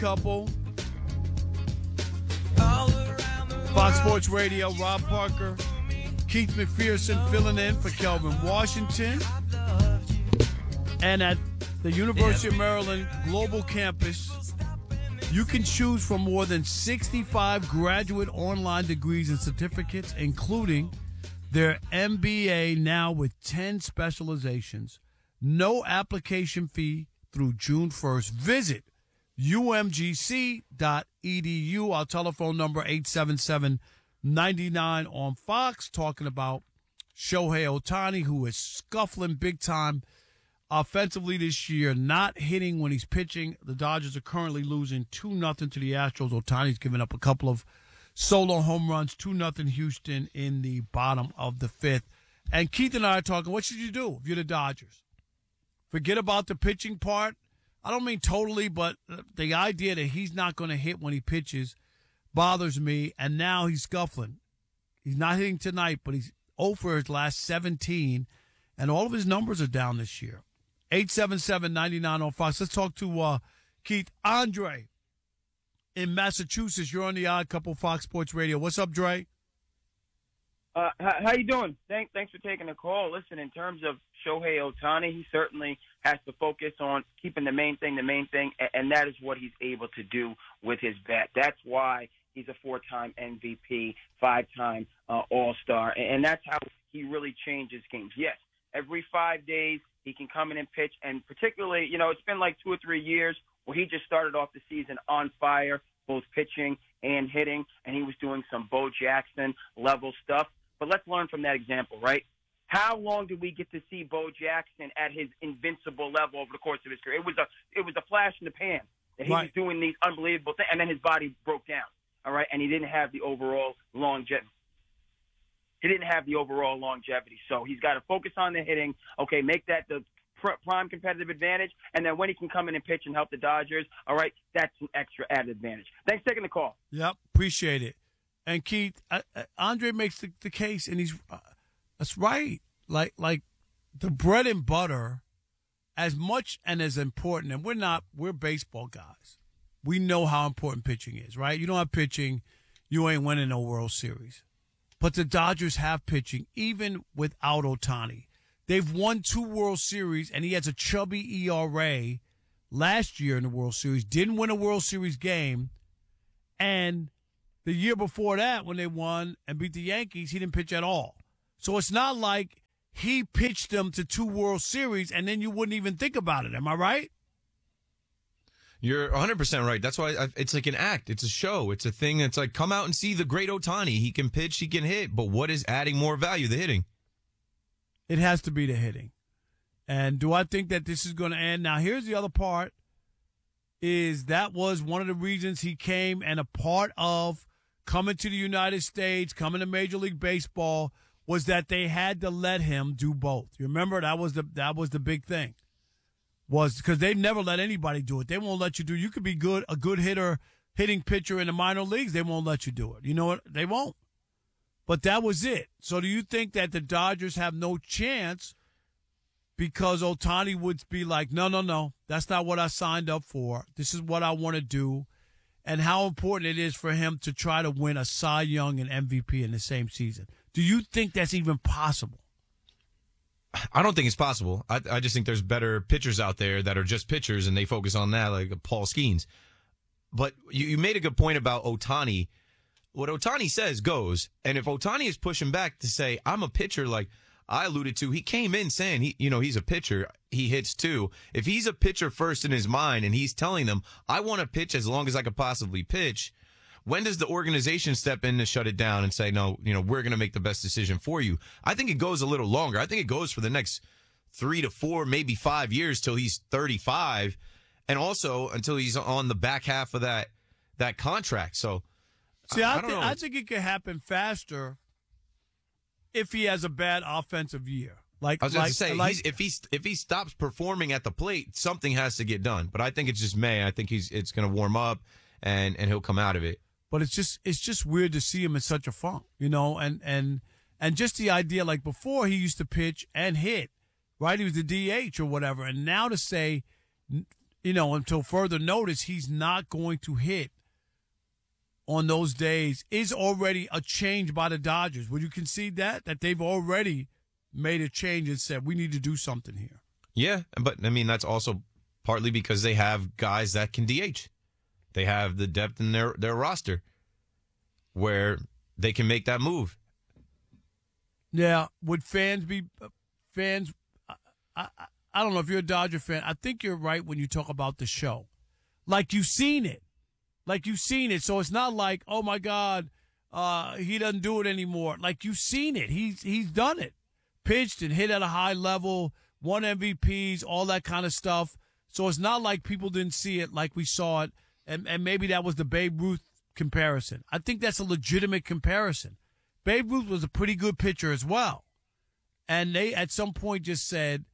Couple. Fox Sports Radio, Rob Parker, Keith McPherson filling in for Kelvin Washington. And at the University of Maryland Global Campus, you can choose from more than 65 graduate online degrees and certificates, including their MBA now with 10 specializations. No application fee through June 1st. Visit umgc.edu. Our telephone number 877-99 on Fox, talking about Shohei Ohtani, who is scuffling big time offensively this year, not hitting when he's pitching. The Dodgers are currently losing 2-0 to the Astros. Ohtani's given up a couple of solo home runs, 2-0 Houston in the bottom of the fifth. And Keith and I are talking, what should you do if you're the Dodgers? Forget about the pitching part. I don't mean totally, but the idea that he's not going to hit when he pitches bothers me. And now he's scuffling. He's not hitting tonight, but he's 0 for his last 17, and all of his numbers are down this year. 877-99 on Fox. Let's talk to Keith. Andre in Massachusetts. You're on the Odd Couple Fox Sports Radio. What's up, Dre? How you doing? Thanks for taking the call. Listen, in terms of Shohei Ohtani, he certainly has to focus on keeping the main thing, and that is what he's able to do with his bat. That's why he's a 4-time MVP, 5-time All-Star, and that's how he really changes games. Yes, every 5 days he can come in and pitch, and particularly, it's been like 2 or 3 years where he just started off the season on fire, both pitching and hitting, and he was doing some Bo Jackson level stuff. But let's learn from that example, right? How long did we get to see Bo Jackson at his invincible level over the course of his career? It was a flash in the pan that he was doing these unbelievable things, and then his body broke down, all right? And he didn't have the overall longevity. So he's got to focus on the hitting, okay, make that the prime competitive advantage, and then when he can come in and pitch and help the Dodgers, all right, that's an extra added advantage. Thanks for taking the call. Yep, appreciate it. And Keith, Andre makes the case, and he's that's right. Like the bread and butter, as much and as important. And we're baseball guys. We know how important pitching is, right? You don't have pitching, you ain't winning no World Series. But the Dodgers have pitching, even without Ohtani. They've won 2 World Series, and he has a chubby ERA last year in the World Series. Didn't win a World Series game, and the year before that, when they won and beat the Yankees, he didn't pitch at all. So it's not like he pitched them to 2 World Series, and then you wouldn't even think about it. Am I right? You're 100% right. That's why it's like an act. It's a show. It's a thing. It's like, come out and see the great Ohtani. He can pitch, he can hit. But what is adding more value? The hitting. It has to be the hitting. And do I think that this is going to end? Now, here's the other part, is that was one of the reasons he came, and a part of coming to the United States, coming to Major League Baseball, was that they had to let him do both. You remember that was the big thing, was because they never let anybody do it. They won't let you do. You could be a good hitter, hitting pitcher in the minor leagues. They won't let you do it. You know what? They won't. But that was it. So do you think that the Dodgers have no chance because Ohtani would be like, no, that's not what I signed up for. This is what I want to do. And how important it is for him to try to win a Cy Young and MVP in the same season. Do you think that's even possible? I don't think it's possible. I just think there's better pitchers out there that are just pitchers, and they focus on that, like Paul Skeens. But you made a good point about Ohtani. What Ohtani says goes. And if Ohtani is pushing back to say, I'm a pitcher, like I alluded to, he came in saying he's a pitcher. He hits too. If he's a pitcher first in his mind and he's telling them, I want to pitch as long as I could possibly pitch, when does the organization step in to shut it down and say, no, we're going to make the best decision for you? I think it goes a little longer. I think it goes for the next 3 to 4, maybe 5 years till he's 35, and also until he's on the back half of that contract. So, see, I think it could happen faster if he has a bad offensive year. I was going to say, if he stops performing at the plate, something has to get done. But I think it's just May. I think it's going to warm up, and he'll come out of it. But it's just weird to see him in such a funk, and just the idea, like before he used to pitch and hit, right? He was the DH or whatever, and now to say until further notice, he's not going to hit on those days is already a change by the Dodgers. Would you concede that they've already made a change and said, we need to do something here? Yeah, but I mean, that's also partly because they have guys that can DH. They have the depth in their roster where they can make that move. Yeah, would fans be fans? I don't know if you're a Dodger fan. I think you're right when you talk about the show. Like you've seen it. So it's not like, oh, my God, he doesn't do it anymore. Like you've seen it. He's done it. Pitched and hit at a high level, won MVPs, all that kind of stuff. So it's not like people didn't see it like we saw it. And maybe that was the Babe Ruth comparison. I think that's a legitimate comparison. Babe Ruth was a pretty good pitcher as well. And they, at some point, just said,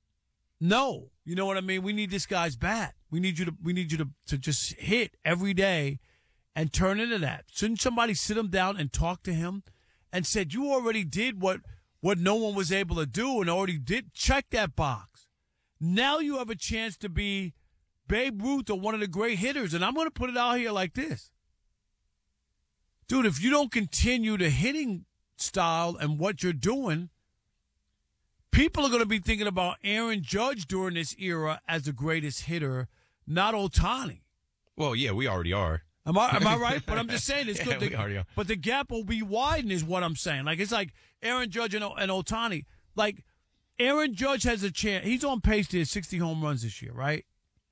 no, you know what I mean? We need this guy's bat. We need you to just hit every day and turn into that. Shouldn't somebody sit him down and talk to him and said, you already did what no one was able to do and already did check that box. Now you have a chance to be Babe Ruth or one of the great hitters. And I'm going to put it out here like this. Dude, if you don't continue the hitting style and what you're doing, people are going to be thinking about Aaron Judge during this era as the greatest hitter, not Ohtani. Well, yeah, we already are. Am I right? But I'm just saying it's good. We already are. But the gap will be widened is what I'm saying. Like, it's like Aaron Judge and Ohtani. Like, Aaron Judge has a chance. He's on pace to hit 60 home runs this year, right?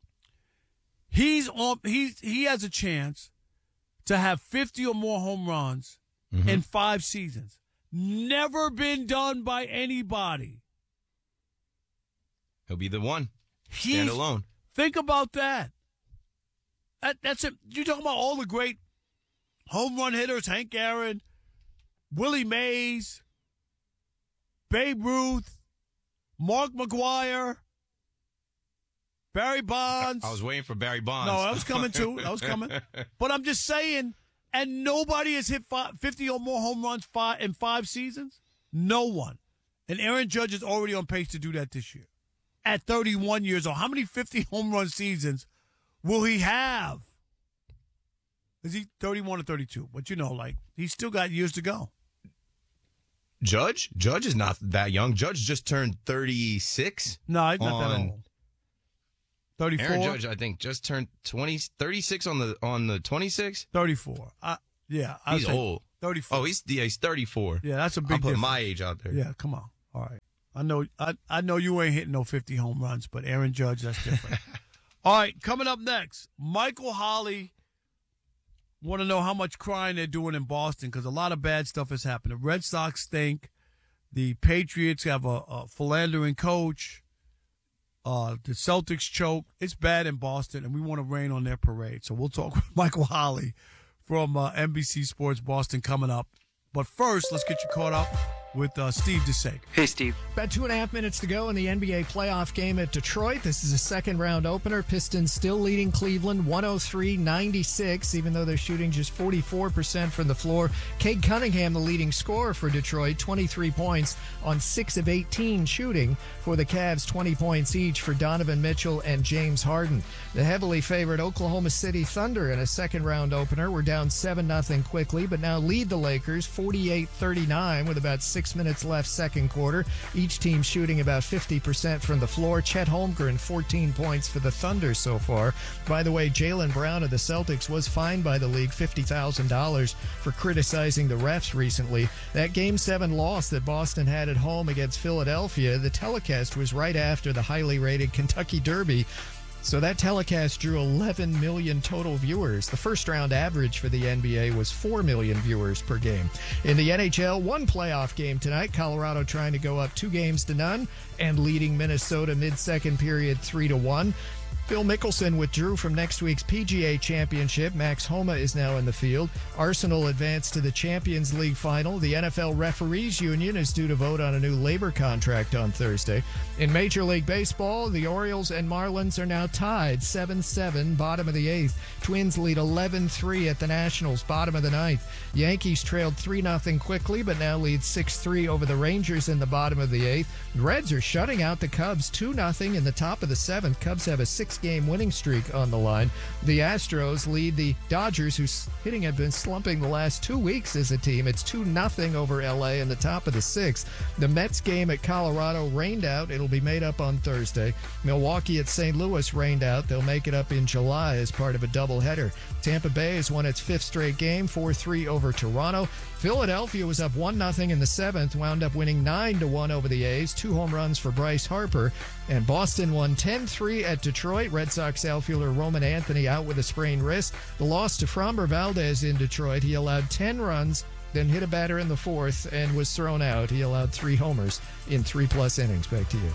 He has a chance to have 50 or more home runs in 5 seasons. Never been done by anybody. He'll be the one. Stand alone. Think about that. That's it. You're talking about all the great home run hitters, Hank Aaron, Willie Mays, Babe Ruth, Mark McGwire, Barry Bonds. I was waiting for Barry Bonds. No, that was coming too. That was coming. But I'm just saying, and nobody has hit 50 or more home runs in 5 seasons? No one. And Aaron Judge is already on pace to do that this year. At 31 years old. How many 50 home run seasons will he have? Is he 31 or 32? But he's still got years to go. Judge is not that young. Judge just turned 36. No, he's not that old. 34? Aaron Judge, I think, just turned 36 on the 26. 34. Yeah. He's old. 34. Oh, he's 34. Yeah, that's a big I'll put difference. my age out there. Yeah, come on. All right. I know you ain't hitting no 50 home runs, but Aaron Judge, that's different. All right, coming up next, Michael Holley. Want to know how much crying they're doing in Boston because a lot of bad stuff has happened. The Red Sox stink. The Patriots have a philandering coach. The Celtics choke. It's bad in Boston, and we want to rain on their parade. So we'll talk with Michael Holley from NBC Sports Boston coming up. But first, let's get you caught up with Steve DeSager. Hey, Steve. About 2.5 minutes to go in the NBA playoff game at Detroit. This is a second-round opener. Pistons still leading Cleveland 103-96, even though they're shooting just 44% from the floor. Cade Cunningham, the leading scorer for Detroit, 23 points on 6 of 18 shooting. For the Cavs, 20 points each for Donovan Mitchell and James Harden. The heavily favored Oklahoma City Thunder in a second-round opener were down 7-0 quickly, but now lead the Lakers 48-39 with about 6 minutes left second quarter. Each team shooting about 50% from the floor. Chet Holmgren, 14 points for the Thunder so far. By the way, Jaylen Brown of the Celtics was fined by the league $50,000 for criticizing the refs recently. That Game 7 loss that Boston had at home against Philadelphia, the telecast was right after the highly rated Kentucky Derby. So that telecast drew 11 million total viewers. The first-round average for the NBA was 4 million viewers per game. In the NHL, one playoff game tonight. Colorado trying to go up 2-0 and leading Minnesota mid-second period 3-1. Phil Mickelson withdrew from next week's PGA Championship. Max Homa is now in the field. Arsenal advanced to the Champions League final. The NFL Referees Union is due to vote on a new labor contract on Thursday. In Major League Baseball, the Orioles and Marlins are now tied 7-7, bottom of the 8th. Twins lead 11-3 at the Nationals, bottom of the 9th. Yankees trailed 3-0 quickly, but now lead 6-3 over the Rangers in the bottom of the 8th. Reds are shutting out the Cubs 2-0 in the top of the 7th. Cubs have a 6 6-game winning streak on the line. The Astros lead the Dodgers, whose hitting had been slumping the last 2 weeks as a team. It's 2-0 over L.A. in the top of the 6th. The Mets game at Colorado rained out. It'll be made up on Thursday. Milwaukee at St. Louis rained out. They'll make it up in July as part of a doubleheader. Tampa Bay has won its 5th straight game, 4-3 over Toronto. Philadelphia was up 1-0 in the 7th, wound up winning 9-1 over the A's. 2 home runs for Bryce Harper. And Boston won 10-3 at Detroit. Red Sox outfielder Roman Anthony out with a sprained wrist. The loss to Framber Valdez in Detroit. He allowed 10 runs, then hit a batter in the 4th and was thrown out. He allowed 3 homers in 3+ innings. Back to you.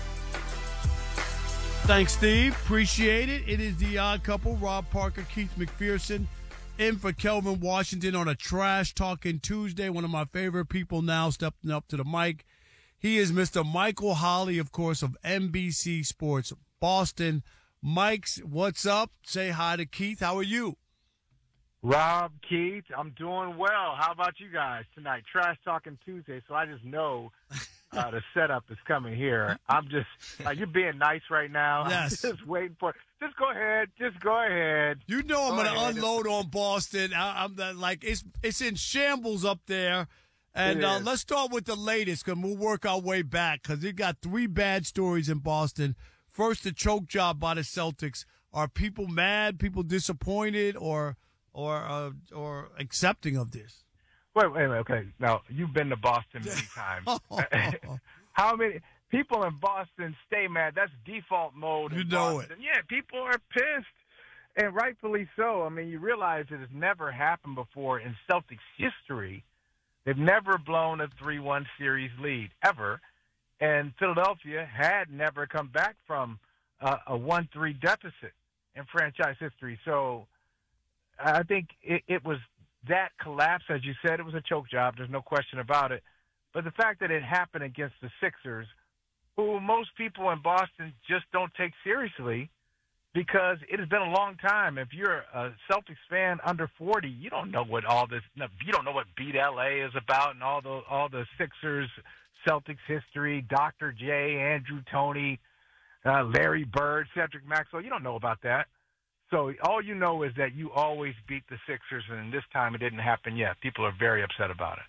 Thanks, Steve. Appreciate it. It is the Odd Couple. Rob Parker, Keith McPherson, in for Kelvin Washington on a Trash Talking Tuesday. One of my favorite people now stepping up to the mic. He is Mr. Michael Holley, of course, of NBC Sports Boston. Mike's, what's up? Say hi to Keith. How are you? Rob, Keith, I'm doing well. How about you guys tonight? Trash Talking Tuesday, so I just know the setup is coming here. I'm just, you're being nice right now. Yes. I'm just waiting for it. Just go ahead. Just go ahead. You know I'm going to unload on Boston. I'm like, it's in shambles up there. And let's start with the latest, because we'll work our way back, because you got 3 bad stories in Boston. First, the choke job by the Celtics. Are people mad, people disappointed, or accepting of this? Wait, okay. Now, you've been to Boston many times. How many people in Boston stay mad? That's default mode in Boston. Yeah, people are pissed, and rightfully so. I mean, you realize it has never happened before in Celtics history. They've never blown a 3-1 series lead, ever. And Philadelphia had never come back from a 1-3 deficit in franchise history. So I think it was that collapse, as you said. It was a choke job. There's no question about it. But the fact that it happened against the Sixers, who most people in Boston just don't take seriously, because it has been a long time. If you're a Celtics fan under 40, you don't know what all this. You don't know what Beat LA is about, and all the Sixers Celtics history. Dr. J, Andrew Toney, Larry Bird, Cedric Maxwell. You don't know about that. So all you know is that you always beat the Sixers, and this time it didn't happen yet. People are very upset about it.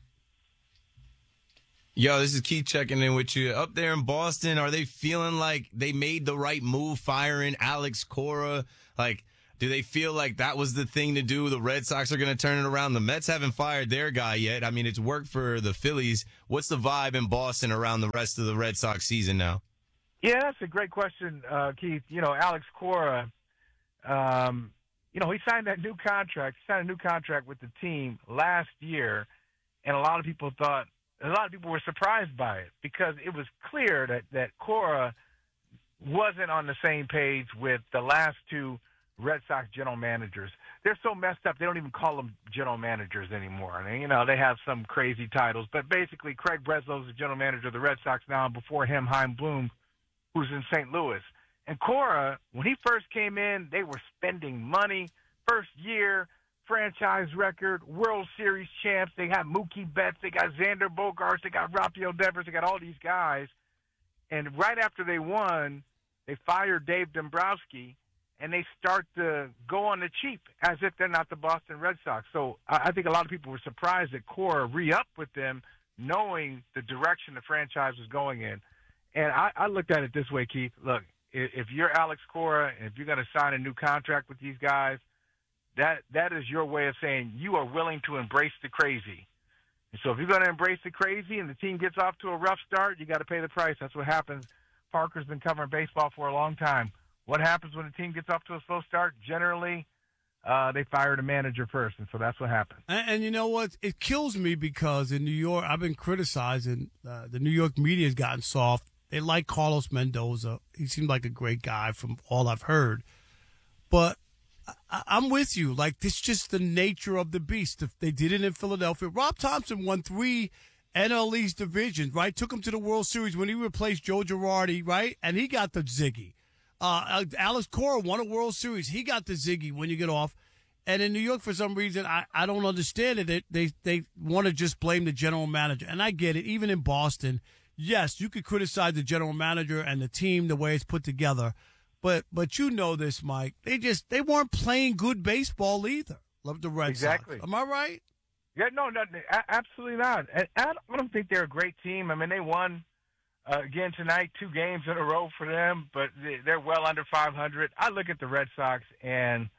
Yo, this is Keith checking in with you. Up there in Boston, are they feeling like they made the right move firing Alex Cora? Like, do they feel like that was the thing to do? The Red Sox are going to turn it around. The Mets haven't fired their guy yet. I mean, it's worked for the Phillies. What's the vibe in Boston around the rest of the Red Sox season now? Yeah, that's a great question, Keith. You know, Alex Cora, he signed that new contract. He signed a new contract with the team last year, and a lot of people were surprised by it, because it was clear that Cora wasn't on the same page with the last 2 Red Sox general managers. They're so messed up, they don't even call them general managers anymore. I mean, they have some crazy titles. But basically, Craig Breslow's the general manager of the Red Sox now, and before him, Chaim Bloom, who's in St. Louis. And Cora, when he first came in, they were spending money. First year, franchise record, World Series champs. They got Mookie Betts. They got Xander Bogaerts. They got Rafael Devers. They got all these guys. And right after they won, they fired Dave Dombrowski, and they start to go on the cheap as if they're not the Boston Red Sox. So I think a lot of people were surprised that Cora re-upped with them, knowing the direction the franchise was going in. And I looked at it this way, Keith. Look, if you're Alex Cora, and if you're going to sign a new contract with these guys, that is your way of saying you are willing to embrace the crazy. And so if you're going to embrace the crazy and the team gets off to a rough start, you got to pay the price. That's what happens. Parker's been covering baseball for a long time. What happens when a team gets off to a slow start? Generally, they fire the manager first, and so that's what happens. And you know what? It kills me, because in New York, I've been criticizing the New York media has gotten soft. They like Carlos Mendoza. He seemed like a great guy from all I've heard. But I'm with you. Like, this is just the nature of the beast. If they did it in Philadelphia. Rob Thompson won 3 NL East divisions, right? Took him to the World Series when he replaced Joe Girardi, right? And he got the ziggy. Alex Cora won a World Series. He got the ziggy when you get off. And in New York, for some reason, I don't understand it. They want to just blame the general manager. And I get it. Even in Boston, yes, you could criticize the general manager and the team, the way it's put together. But you know this, Mike. They weren't playing good baseball either. Love the Red Exactly. Sox. Am I right? Yeah, no, absolutely not. And I don't think they're a great team. I mean, they won again tonight, 2 games in a row for them, but they're well under 500. I look at the Red Sox, and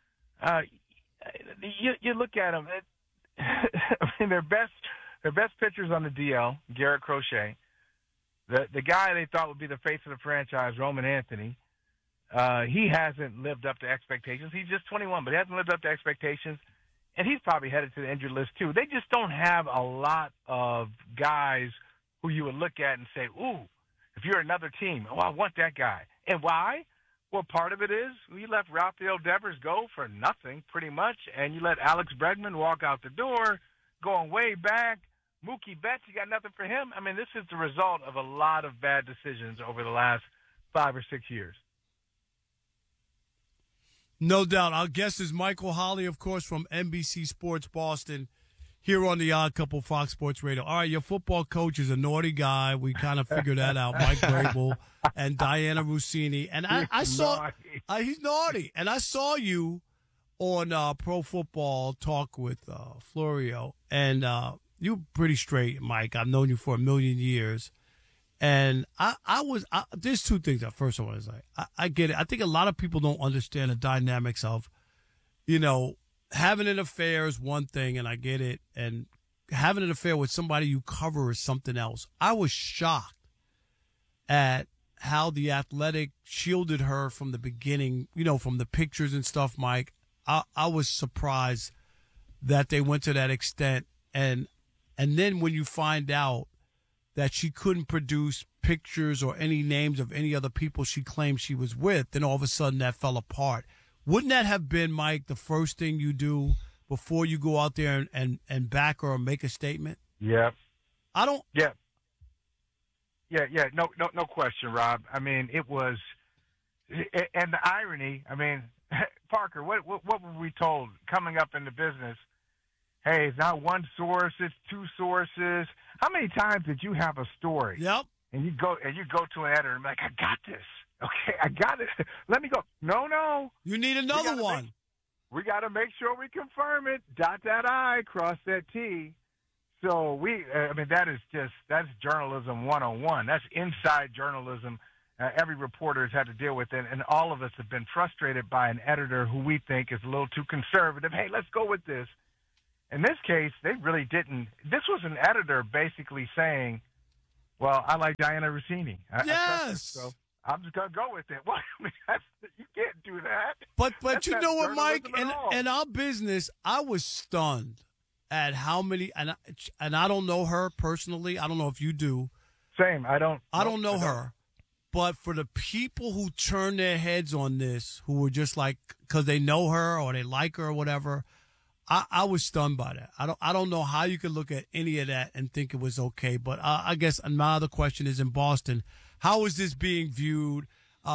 you look at them. I mean, their best pitchers on the DL, Garrett Crochet, the guy they thought would be the face of the franchise, Roman Anthony. He hasn't lived up to expectations. He's just 21, but he hasn't lived up to expectations, and he's probably headed to the injured list too. They just don't have a lot of guys who you would look at and say, ooh, if you're another team, oh, I want that guy. And why? Well, part of it is you let Rafael Devers go for nothing, pretty much, and you let Alex Bregman walk out the door, going way back. Mookie Betts, you got nothing for him. I mean, this is the result of a lot of bad decisions over the last 5 or 6 years. No doubt. Our guest is Michael Holley, of course, from NBC Sports Boston, here on the Odd Couple Fox Sports Radio. All right, your football coach is a naughty guy. We kind of figured that out. Mike Vrabel and Diana Rossini. And I saw he's naughty. And I saw you on Pro Football Talk with Florio, and you're pretty straight, Mike. I've known you for a million years. And there's 2 things that first I want to say. I get it. I think a lot of people don't understand the dynamics of, having an affair is one thing, and I get it. And having an affair with somebody you cover is something else. I was shocked at how The Athletic shielded her from the beginning, from the pictures and stuff, Mike. I was surprised that they went to that extent. And then when you find out that she couldn't produce pictures or any names of any other people she claimed she was with, then all of a sudden that fell apart. Wouldn't that have been, Mike, the first thing you do before you go out there and back her or make a statement? Yep. I don't. Yeah. Yeah. No question, Rob. I mean, it was, and the irony. I mean, Parker, what were we told coming up in the business? Hey, it's not one source; it's 2 sources. How many times did you have a story? Yep. And you go to an editor and be like, I got this. Okay, I got it. Let me go. No. You need another one. We got to make sure we confirm it. Dot that I, cross that T. So that's journalism 101. That's inside journalism. Every reporter has had to deal with it, and all of us have been frustrated by an editor who we think is a little too conservative. Hey, let's go with this. In this case, they really didn't. This was an editor basically saying, well, I like Diana Rossini. I trust her, so I'm just going to go with it. Well, I mean, you can't do that. But you know what, Mike? In our business, I was stunned at how many, and I don't know her personally. I don't know if you do. Same. I don't know her. But for the people who turn their heads on this, who were just like, because they know her or they like her or whatever, I was stunned by that. I don't know how you could look at any of that and think it was okay. But I guess my other question is, in Boston, how is this being viewed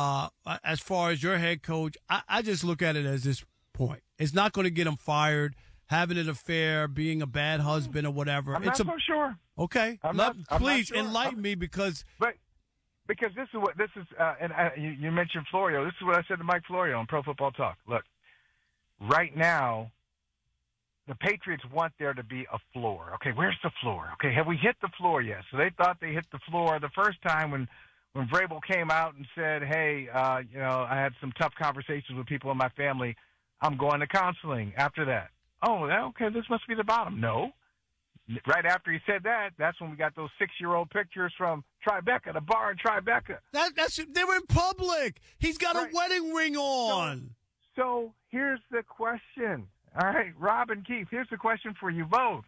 as far as your head coach? I just look at it as this point. It's not going to get him fired, having an affair, being a bad husband or whatever. I'm not so sure. Okay. Please enlighten me because this is you mentioned Florio. This is what I said to Mike Florio on Pro Football Talk. Look, right now, the Patriots want there to be a floor. Okay, where's the floor? Okay, have we hit the floor yet? So they thought they hit the floor the first time when Vrabel came out and said, hey, I had some tough conversations with people in my family. I'm going to counseling after that. Oh, okay, this must be the bottom. No. Right after he said that, that's when we got those 6-year-old pictures from Tribeca, the bar in Tribeca. They were in public. He's got a wedding ring on. So here's the question. All right, Rob and Keith, here's the question for you both.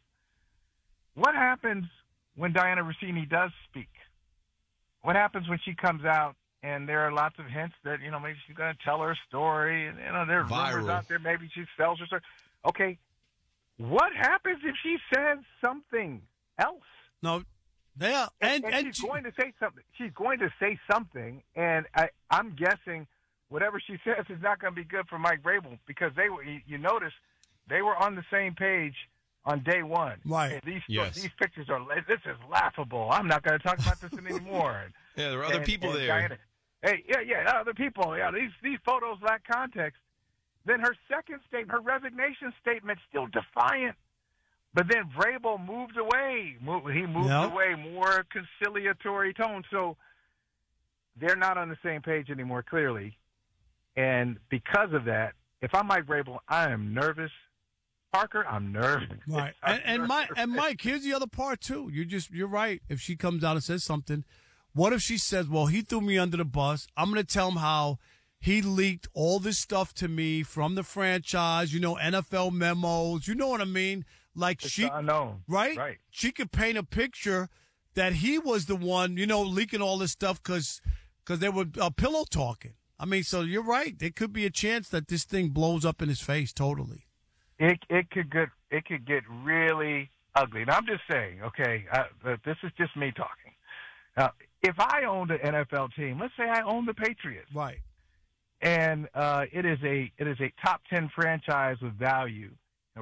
What happens when Diana Rossini does speak? What happens when she comes out and there are lots of hints that, maybe she's going to tell her story and, there are rumors out there, maybe she sells her story. Okay, what happens if she says something else? No, yeah. And she's going to say something. She's going to say something, and I'm guessing whatever she says is not going to be good for Mike Vrabel because you notice they were on the same page on day one. Right. These pictures this is laughable. I'm not going to talk about this anymore. Yeah, there were other people there. Hey, other people, these photos lack context. Then her second statement, her resignation statement, still defiant. But then Vrabel moves away. He moves away, more conciliatory tone. So they're not on the same page anymore, clearly. And because of that, if I'm Mike Vrabel, I am nervous. Parker, I'm nervous. Right. And Mike, here's the other part too. You're right. If she comes out and says something, what if she says, well, he threw me under the bus. I'm going to tell him how he leaked all this stuff to me from the franchise, NFL memos. You know what I mean? Like it's unknown. Right? She could paint a picture that he was the one, leaking all this stuff because they were pillow talking. I mean, so you're right. There could be a chance that this thing blows up in his face totally. It could get really ugly. And I'm just saying, okay, this is just me talking. If I owned an NFL team, let's say I own the Patriots, right, and it is a top 10 franchise with value.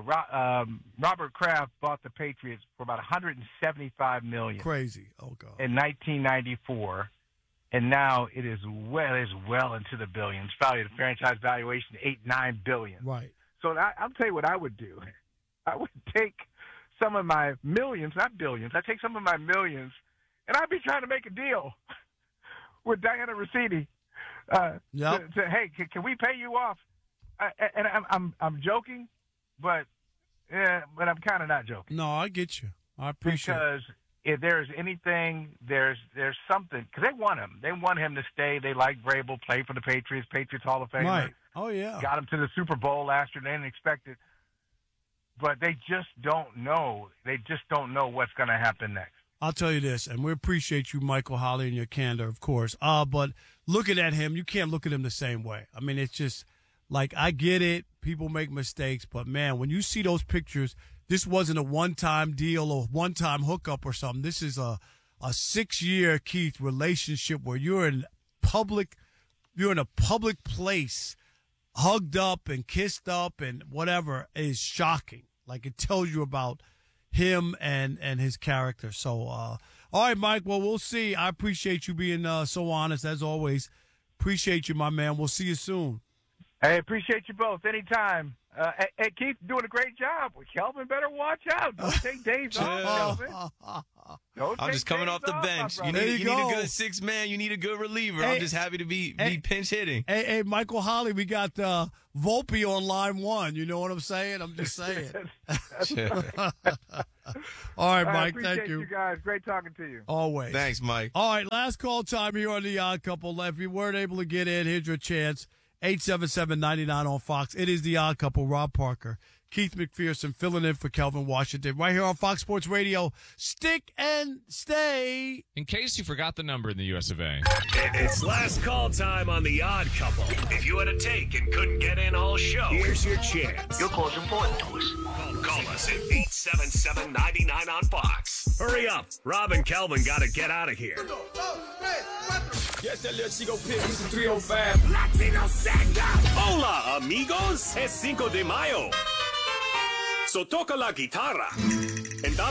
Robert Kraft bought the Patriots for about $175 million. Crazy, oh god, in 1994, and now it is well into the billions. Probably the franchise valuation $8-9 billion. Right. So I'll tell you what I would do. I would take some of my millions, not billions. I'd take some of my millions, and I'd be trying to make a deal with Diana Rossini. Hey, can we pay you off? And I'm joking, but I'm kind of not joking. No, I get you. I appreciate it. Because if there's anything, there's something. Because they want him. They want him to stay. They like Vrabel, play for the Patriots Hall of Fame. Right. Oh, yeah. Got him to the Super Bowl last year. They didn't expect it. But they just don't know. They just don't know what's going to happen next. I'll tell you this, and we appreciate you, Michael Holley, and your candor, of course. But looking at him, you can't look at him the same way. I mean, it's just like, I get it. People make mistakes. But, man, when you see those pictures, this wasn't a one-time deal or one-time hookup or something. This is a 6-year, Keith, relationship where you're in a public place, hugged up and kissed up and whatever, is shocking. Like, it tells you about him and his character. So, all right, Mike, well, we'll see. I appreciate you being so honest, as always. Appreciate you, my man. We'll see you soon. Hey, appreciate you both. Anytime. Hey, Keith, doing a great job. Well, Kelvin better watch out. Don't take days off, Kelvin. I'm just coming off the bench. You need a good 6-man. You need a good reliever. Hey, I'm just happy to be pinch hitting. Hey, Michael Holley, we got Volpe on line 1. You know what I'm saying? I'm just saying. All right, Mike. Thank you. You guys. Great talking to you. Always. Thanks, Mike. All right, last call time here on The Odd Couple. If you weren't able to get in, here's your chance. 877-99 on Fox. It is The Odd Couple. Rob Parker, Keith McPherson filling in for Kelvin Washington right here on Fox Sports Radio. Stick and stay. In case you forgot the number in the US of A. It's last call time on The Odd Couple. If you had a take and couldn't get in all show, here's your chance. Your call's important to us. Call us at 877-99 on Fox. Hurry up. Rob and Kelvin got to get out of here. Yes, that little chico pick. It's a 305. Latino stand up. Hola, amigos. Es 5 de Mayo. So toca la guitarra. And